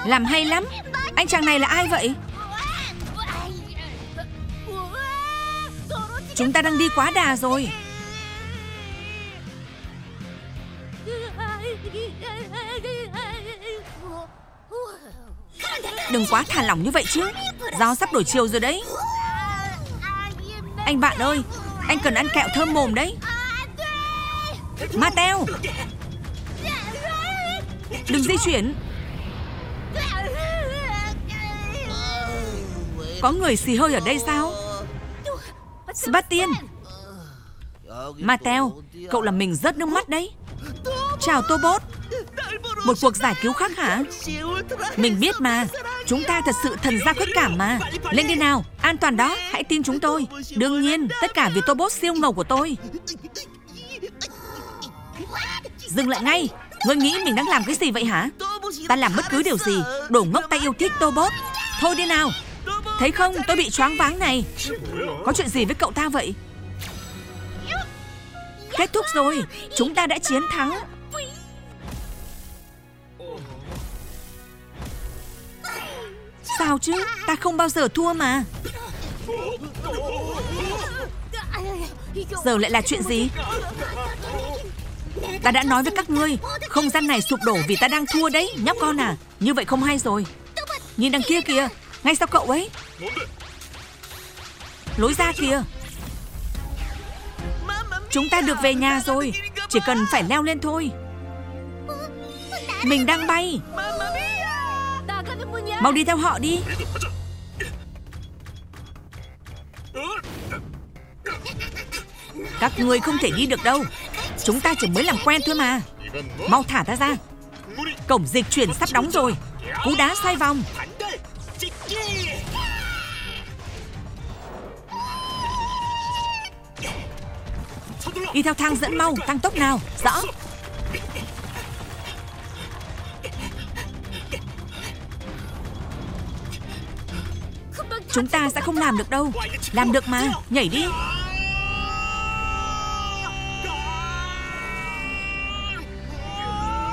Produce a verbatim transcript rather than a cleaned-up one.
Làm hay lắm. Anh chàng này là ai vậy? Chúng ta đang đi quá đà rồi. Đừng quá thả lỏng như vậy chứ. Gió sắp đổi chiều rồi đấy. Anh bạn ơi, anh cần ăn kẹo thơm mồm đấy. Mateo, đừng di chuyển. Có người xì hơi ở đây sao? Sebastian. Mateo, cậu làm mình rớt nước mắt đấy. Chào Tobot. Một cuộc giải cứu khác hả? Mình biết mà. Chúng ta thật sự thần gia quyết cảm mà. Lên đi nào, an toàn đó, hãy tin chúng tôi. Đương nhiên, tất cả vì Tobot siêu ngầu của tôi. Dừng lại ngay. Ngươi nghĩ mình đang làm cái gì vậy hả? Ta làm bất cứ điều gì. Đồ ngốc ta yêu thích Tobot. Thôi đi nào. Thấy không, tôi bị choáng váng này. Có chuyện gì với cậu ta vậy? Kết thúc rồi. Chúng ta đã chiến thắng. Sao chứ? Ta không bao giờ thua mà. Giờ lại là chuyện gì? Ta đã nói với các ngươi, không gian này sụp đổ vì ta đang thua đấy, nhóc con à. Như vậy không hay rồi. Nhìn đằng kia kìa, ngay sau cậu ấy. Lối ra kìa. Chúng ta được về nhà rồi. Chỉ cần phải leo lên thôi. Mình đang bay. Mau đi theo họ đi. Các ngươi không thể đi được đâu. Chúng ta chỉ mới làm quen thôi mà. Mau thả ta ra. Cổng dịch chuyển sắp đóng rồi. Cú đá xoay vòng. Đi theo thang dẫn mau, tăng tốc nào. Rõ. Chúng ta sẽ không làm được đâu. Làm được mà, nhảy đi.